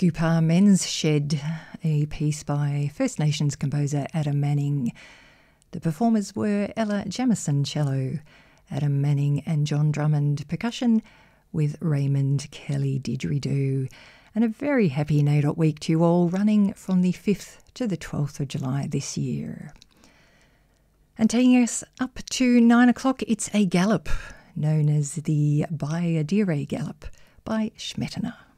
Goopar Men's Shed, a piece by First Nations composer Adam Manning. The performers were Ella Jamieson cello, Adam Manning and John Drummond percussion, with Raymond Kelly didgeridoo. And a very happy NAIDOC week to you all, running from the 5th to the 12th of July this year. And taking us up to 9 o'clock, it's a gallop, known as the Bayadere Gallop by Schmetterner.